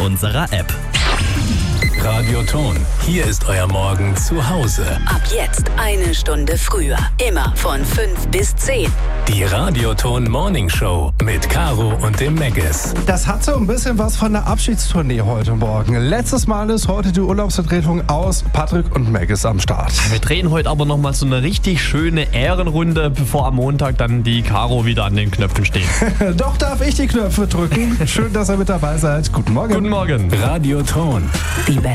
unserer App. Radioton, hier ist euer Morgen zu Hause. Ab jetzt 1 Stunde früher. Immer von 5 bis 10. Die Radioton Morning Show mit Caro und dem Meggis. Das hat so ein bisschen was von der Abschiedstournee heute Morgen. Letztes Mal ist heute die Urlaubsvertretung aus Patrick und Meggis am Start. Wir drehen heute aber nochmal so eine richtig schöne Ehrenrunde, bevor am Montag dann die Caro wieder an den Knöpfen steht. Doch darf ich die Knöpfe drücken. Schön, dass ihr mit dabei seid. Guten Morgen. Guten Morgen. Radioton. Die